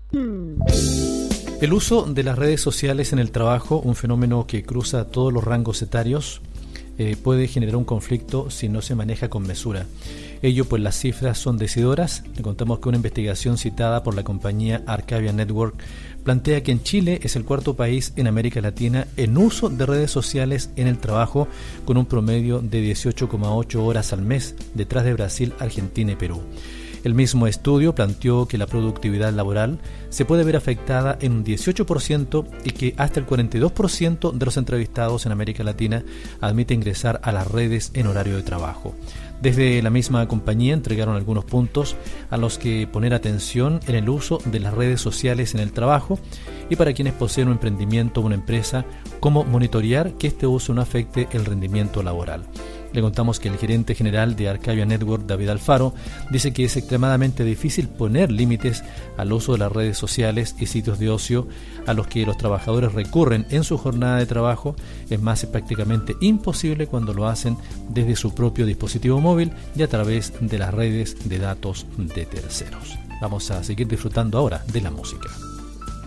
El uso de las redes sociales en el trabajo, un fenómeno que cruza todos los rangos etarios, puede generar un conflicto si no se maneja con mesura. Ello pues las cifras son decidoras. Le contamos que una investigación citada por la compañía Arcadia Network plantea que en Chile es el cuarto país en América Latina en uso de redes sociales en el trabajo, con un promedio de 18,8 horas al mes, detrás de Brasil, Argentina y Perú. El mismo estudio planteó que la productividad laboral se puede ver afectada en un 18% y que hasta el 42% de los entrevistados en América Latina admite ingresar a las redes en horario de trabajo. Desde la misma compañía entregaron algunos puntos a los que poner atención en el uso de las redes sociales en el trabajo, y para quienes poseen un emprendimiento o una empresa, cómo monitorear que este uso no afecte el rendimiento laboral. Le contamos que el gerente general de Arcadia Network, David Alfaro, dice que es extremadamente difícil poner límites al uso de las redes sociales y sitios de ocio a los que los trabajadores recurren en su jornada de trabajo. Es más, es prácticamente imposible cuando lo hacen desde su propio dispositivo móvil y a través de las redes de datos de terceros. Vamos a seguir disfrutando ahora de la música.